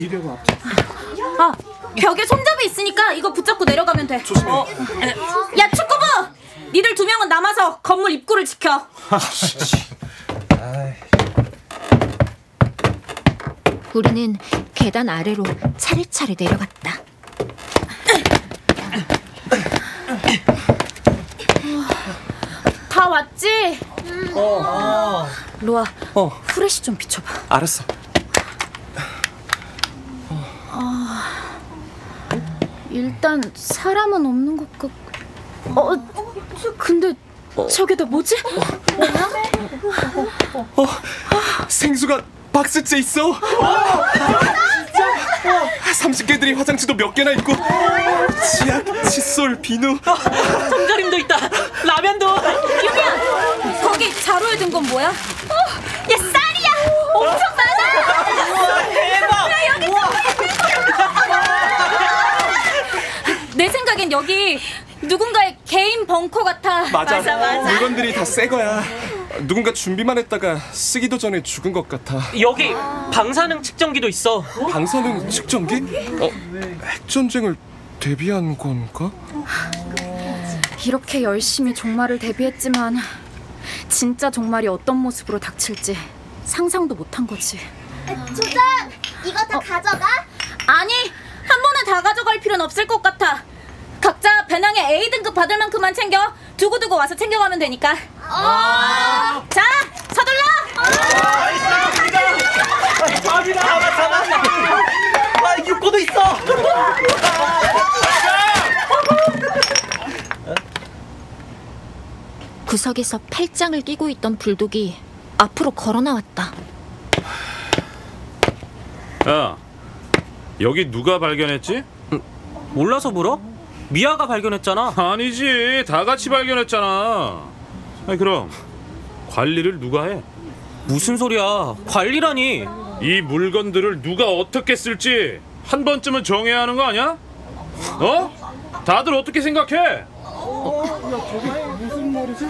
이래가 앞에. 아, 벽에 손잡이 있으니까 이거 붙잡고 내려가면 돼. 조심해. 야, 축구부! 니들 2명은 남아서 건물 입구를 지켜. 우리는 계단 아래로 차례차례 내려갔다. 다 왔지? 로아, 후레쉬 좀 비춰봐. 알았어. 일단 사람은 없는 것 같고. 근데 저게 다 뭐지? 생수가 박스째 있어. 30개들이 화장지도 몇 개나 있고 치약, 칫솔, 비누. 통조림도 있다. 라면도. 유미야, 거기 자루에 든 건 뭐야? 야, 쌀이야! 엄청 많아! 대박. 내 생각엔 여기 누군가의 개인 벙커 같아. 맞아. 맞아. 물건들이 다 새 거야. 누군가 준비만 했다가 쓰기도 전에 죽은 것 같아. 여기 방사능 측정기도 있어. 방사능 측정기? 핵전쟁을 대비한 건가? 이렇게 열심히 종말을 대비했지만 진짜 종말이 어떤 모습으로 닥칠지 상상도 못한 거지. 조전! 이거 다 가져가? 아니, 한 번에 다 가져갈 필요는 없을 것 같아. 각자 배낭에 A등급 받을 만큼만 챙겨 두고두고 와서 챙겨가면 되니까. 자, 서둘러! 아, 육고도 있어. 구석에서 팔짱을 끼고 있던 불독이 앞으로 걸어 나왔다. 야, 여기 누가 발견했지? 몰라서 물어? 미아가 발견했잖아. 아니지, 다 같이 발견했잖아. 아니 그럼 관리를 누가 해? 무슨 소리야? 관리라니. 이 물건들을 누가 어떻게 쓸지 한 번쯤은 정해야 하는 거 아니야? 어? 다들 어떻게 생각해? 무슨 말이지?